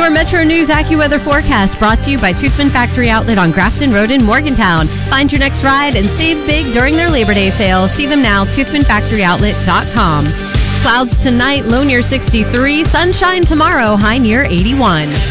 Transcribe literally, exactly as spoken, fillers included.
Your Metro News AccuWeather forecast brought to you by Toothman Factory Outlet on Grafton Road in Morgantown. Find your next ride and save big during their Labor Day sale. See them now, toothman factory outlet dot com. Clouds tonight, low near sixty-three. Sunshine tomorrow, high near eighty-one.